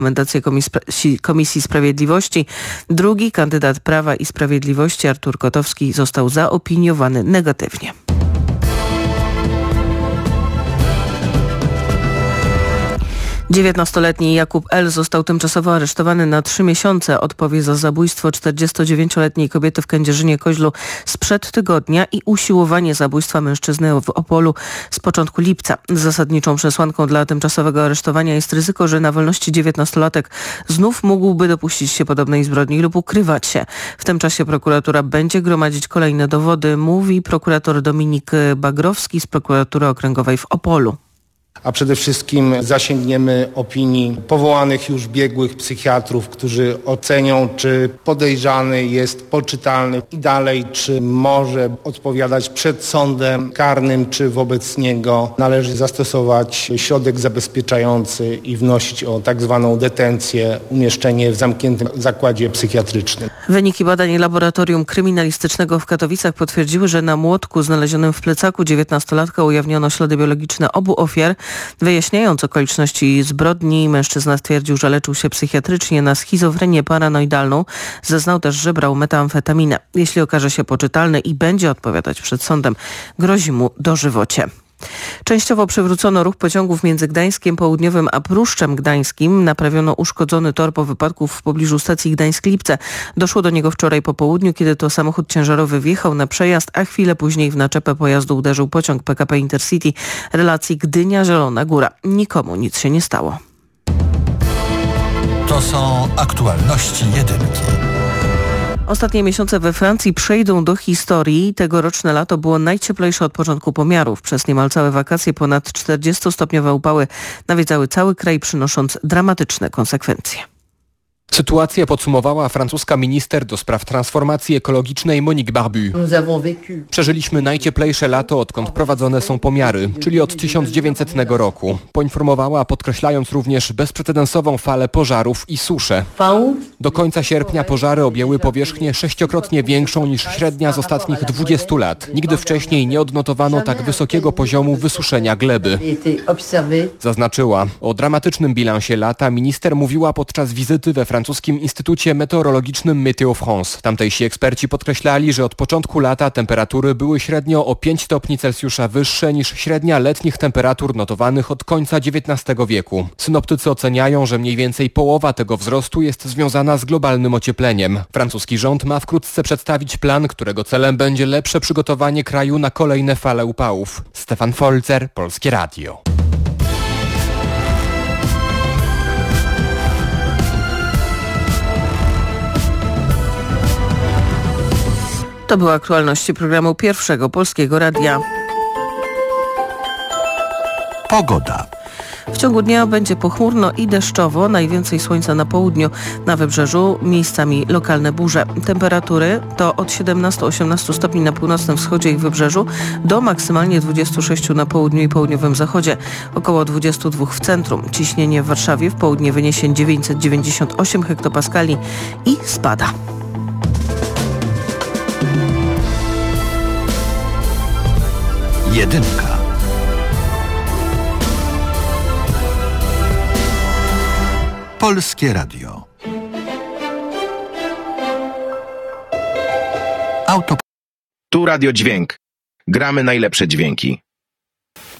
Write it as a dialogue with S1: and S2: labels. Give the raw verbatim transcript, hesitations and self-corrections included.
S1: rekomendacje Komisji, Komisji Sprawiedliwości. Drugi kandydat Prawa i Sprawiedliwości, Artur Kotowski, został zaopiniowany negatywnie. dziewiętnastoletni Jakub L. został tymczasowo aresztowany na trzy miesiące. Odpowie za zabójstwo czterdziestodziewięcioletniej kobiety w Kędzierzynie-Koźlu sprzed tygodnia i usiłowanie zabójstwa mężczyzny w Opolu z początku lipca. Zasadniczą przesłanką dla tymczasowego aresztowania jest ryzyko, że na wolności dziewiętnastolatek znów mógłby dopuścić się podobnej zbrodni lub ukrywać się. W tym czasie prokuratura będzie gromadzić kolejne dowody, mówi prokurator Dominik Bagrowski z prokuratury okręgowej w Opolu.
S2: A przede wszystkim zasięgniemy opinii powołanych już biegłych psychiatrów, którzy ocenią, czy podejrzany jest poczytalny i dalej, czy może odpowiadać przed sądem karnym, czy wobec niego należy zastosować środek zabezpieczający i wnosić o tak zwaną detencję, umieszczenie w zamkniętym zakładzie psychiatrycznym.
S1: Wyniki badań laboratorium kryminalistycznego w Katowicach potwierdziły, że na młotku znalezionym w plecaku dziewiętnastolatka ujawniono ślady biologiczne obu ofiar. Wyjaśniając okoliczności zbrodni, mężczyzna stwierdził, że leczył się psychiatrycznie na schizofrenię paranoidalną. Zeznał też, że brał metamfetaminę. Jeśli okaże się poczytalny i będzie odpowiadać przed sądem, grozi mu dożywocie. Częściowo przywrócono ruch pociągów między Gdańskiem Południowym a Pruszczem Gdańskim. Naprawiono uszkodzony tor po wypadku w pobliżu stacji Gdańsk-Lipce. Doszło do niego wczoraj po południu, kiedy to samochód ciężarowy wjechał na przejazd, a chwilę później w naczepę pojazdu uderzył pociąg P K P Intercity relacji Gdynia-Zielona Góra. Nikomu nic się nie stało.
S3: To są aktualności jedynki.
S1: Ostatnie miesiące we Francji przejdą do historii. Tegoroczne lato było najcieplejsze od początku pomiarów. Przez niemal całe wakacje ponad czterdziestostopniowe upały nawiedzały cały kraj, przynosząc dramatyczne konsekwencje.
S4: Sytuację podsumowała francuska minister do spraw transformacji ekologicznej Monique Barbu. Przeżyliśmy najcieplejsze lato, odkąd prowadzone są pomiary, czyli od tysiąc dziewięćsetnego roku. Poinformowała, podkreślając również bezprecedensową falę pożarów i suszę. Do końca sierpnia pożary objęły powierzchnię sześciokrotnie większą niż średnia z ostatnich dwudziestu lat. Nigdy wcześniej nie odnotowano tak wysokiego poziomu wysuszenia gleby. Zaznaczyła. O dramatycznym bilansie lata minister mówiła podczas wizyty we francuskim Instytucie Meteorologicznym Météo France. Tamtejsi eksperci podkreślali, że od początku lata temperatury były średnio o pięć stopni Celsjusza wyższe niż średnia letnich temperatur notowanych od końca dziewiętnastego wieku. Synoptycy oceniają, że mniej więcej połowa tego wzrostu jest związana z globalnym ociepleniem. Francuski rząd ma wkrótce przedstawić plan, którego celem będzie lepsze przygotowanie kraju na kolejne fale upałów. Stefan Folzer, Polskie Radio.
S1: To były aktualności programu Pierwszego Polskiego Radia.
S3: Pogoda.
S1: W ciągu dnia będzie pochmurno i deszczowo, najwięcej słońca na południu, na wybrzeżu, miejscami lokalne burze. Temperatury to od siedemnastu do osiemnastu stopni na północnym wschodzie i wybrzeżu do maksymalnie dwudziestu sześciu na południu i południowym zachodzie, około dwudziestu dwóch w centrum. Ciśnienie w Warszawie w południe wyniesie dziewięćset dziewięćdziesiąt osiem hektopaskali i spada.
S3: Jedynka. Polskie Radio. Auto.
S5: Tu Radio Dźwięk. Gramy najlepsze dźwięki.